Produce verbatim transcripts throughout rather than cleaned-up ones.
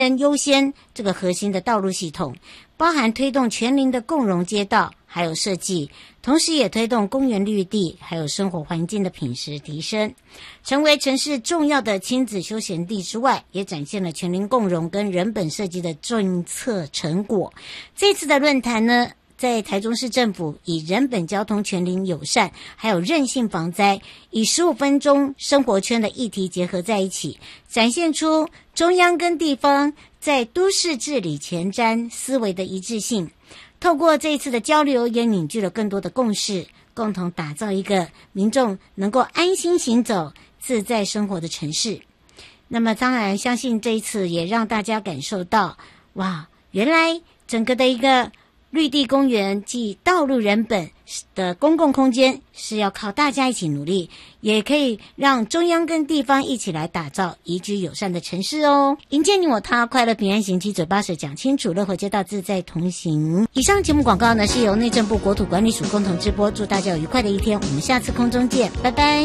人优先这个核心的道路系统，包含推动全龄的共融街道，还有设计，同时也推动公园绿地，还有生活环境的品质提升，成为城市重要的亲子休闲地之外，也展现了全龄共融跟人本设计的政策成果。这次的论坛呢，在台中市政府以人本交通全龄友善，还有韧性防灾，以十五分钟生活圈的议题结合在一起，展现出中央跟地方在都市治理前瞻思维的一致性。透过这一次的交流，也凝聚了更多的共识，共同打造一个民众能够安心行走、自在生活的城市。那么当然相信这一次也让大家感受到，哇，原来整个的一个绿地公园及道路人本的公共空间是要靠大家一起努力，也可以让中央跟地方一起来打造宜居友善的城市哦。迎接你我他，快乐平安行，七嘴八舌讲清楚，乐活街道自在同行。以上节目广告呢是由内政部国土管理署共同直播，祝大家有愉快的一天，我们下次空中见，拜拜。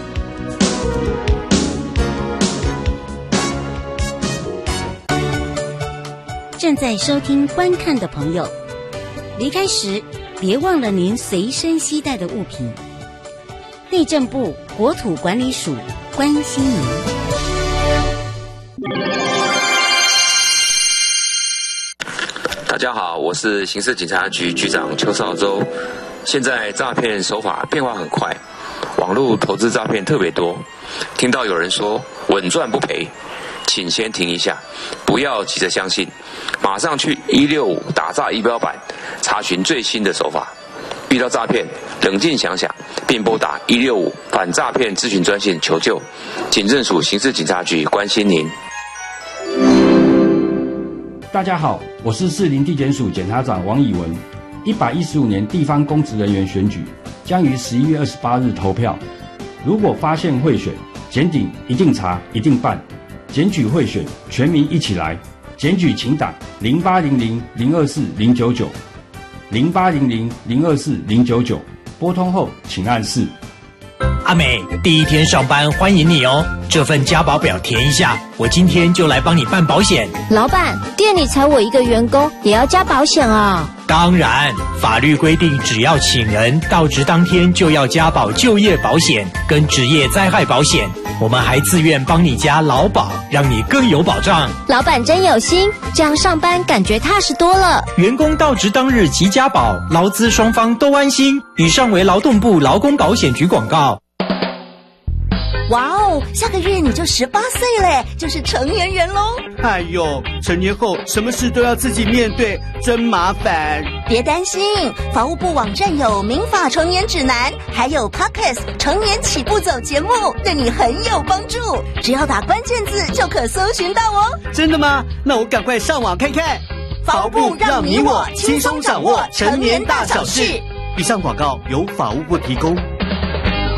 正在收听观看的朋友，离开时别忘了您随身携带的物品。内政部国土管理署关心您。 大家好，我是刑事警察局局长邱少洲。现在诈骗手法变化很快，网络投资诈骗特别多，听到有人说稳赚不赔，请先停一下，不要急着相信，马上去一六五打诈仪表板查询最新的手法。遇到诈骗，冷静想想，并拨打一六五反诈骗咨询专线求救。警政署刑事警察局关心您。 大家好，我是士林地检署检察长王以文。一百一十五年地方公职人员选举将于十一月二十八日投票。如果发现贿选，检警一定查，一定办。检举贿选，全民一起来。检举请打零八零零零二四零九九，零八零零零二四零九九，拨通后请按四。 阿美，第一天上班欢迎你哦，这份加保表填一下，我今天就来帮你办保险。 老板，店里才我一个员工，也要加保险啊？ 当然，法律规定只要请人到职当天就要加保就业保险跟职业灾害保险，我们还自愿帮你加劳保，让你更有保障。 老板真有心，这样上班感觉踏实多了。 员工到职当日即加保，劳资双方都安心。以上为劳动部劳工保险局广告。 哇哦，下个月你就十八岁嘞，就是成年人喽。 哎呦，成年后什么事都要自己面对，真麻烦。 别担心，法务部网站有民法成年指南，还有 Podcast 成年起步走节目，对你很有帮助。只要打关键字就可搜寻到哦。 真的吗？那我赶快上网看看。 法务部让你我轻松掌握成年大小事。 以上广告由法务部提供。